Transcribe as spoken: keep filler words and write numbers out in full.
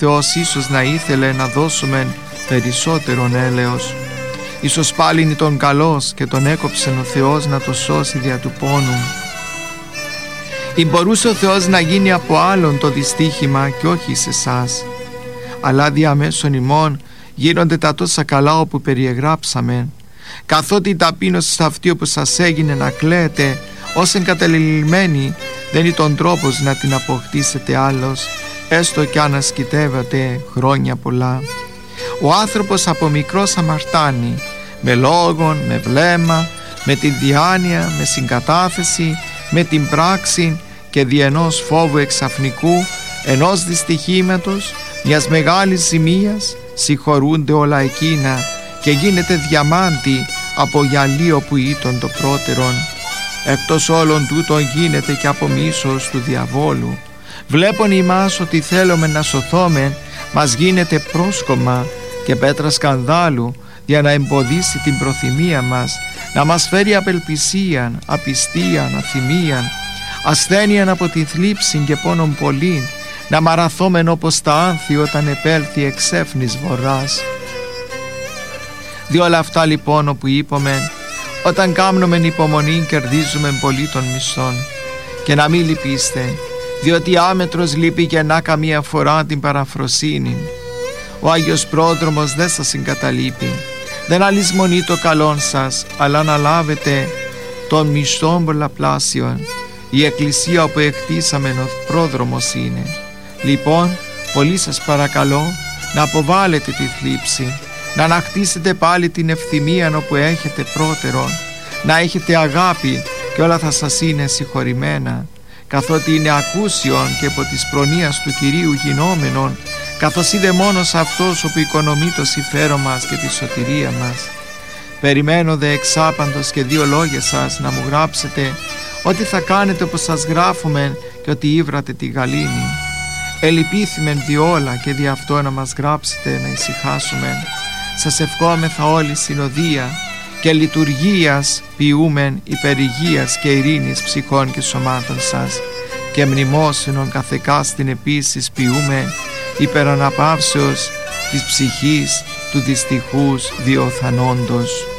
Θεός ίσως να ήθελε να δώσουμε περισσότερον έλεος. Ίσως πάλιν ήταν καλός και τον έκοψεν ο Θεός να το σώσει δια του πόνου. Ή μπορούσε ο Θεός να γίνει από άλλον το δυστύχημα και όχι σε εσάς, αλλά διαμέσων ημών γίνονται τα τόσα καλά όπου περιεγράψαμε, καθότι η ταπείνωση αυτή όπου σας έγινε να κλαίτε ως εγκαταλελειμμένη δεν ήταν τρόπος να την αποκτήσετε άλλος, έστω κι αν ασκητεύατε χρόνια πολλά. Ο άνθρωπος από μικρός αμαρτάνει, με λόγον, με βλέμμα, με τη διάνοια, με συγκατάθεση, με την πράξη και δι' ενός φόβου εξαφνικού, ενός δυστυχήματος, μιας μεγάλης ζημίας, συγχωρούνται όλα εκείνα και γίνεται διαμάντι από γυαλίο που ήταν το πρώτερον. Εκτός όλων τούτων γίνεται και από μίσος του διαβόλου. Βλέπουν ημάς ότι θέλουμε να σωθούμε, μας γίνεται πρόσκομα και πέτρα σκανδάλου για να εμποδίσει την προθυμία μας, να μας φέρει απελπισίαν, απιστίαν, αθυμίαν, ασθένειαν από τη θλίψη και πόνον πολλήν, να μαραθόμεν όπως τα άνθη όταν επέλθει εξέφνης βορράς. Διόλα αυτά λοιπόν όπου είπομεν, όταν κάμνομεν υπομονή κερδίζουμε πολύ των μισθών. Και να μην λυπήστε, διότι άμετρος λείπει και να καμία φορά την παραφροσύνη. Ο Άγιος Πρόδρομος δεν σας εγκαταλείπει, δεν αλυσμονεί το καλόν σας, αλλά να λάβετε των μισθών πολλαπλάσιων. Η εκκλησία όπου εκτίσαμεν ο πρόδρομος είναι. Λοιπόν, πολύ σας παρακαλώ να αποβάλλετε τη θλίψη, να ανακτήσετε πάλι την ευθυμία όπου έχετε πρώτερον, να έχετε αγάπη και όλα θα σας είναι συγχωρημένα, καθότι είναι ακούσιον και από της προνοίας του Κυρίου γινόμενον, καθώς είδε μόνος αυτός όπου οικονομεί το συμφέρον μας και τη σωτηρία μας. Περιμένω δε εξάπαντος και δύο λόγια σας να μου γράψετε ότι θα κάνετε όπως σας γράφουμε και ότι ήβρατε τη γαλήνη. Ελυπήθημεν διόλα και δι' αυτό να μας γράψετε να ησυχάσουμε. Σας ευχόμεθα όλη συνοδεία και λειτουργίας ποιούμεν υπερηγίας και ειρήνης ψυχών και σωμάτων σας, και μνημόσυνον καθεκάστην επίσης ποιούμε υπεραναπαύσεως της ψυχής του δυστυχούς διοθανόντος.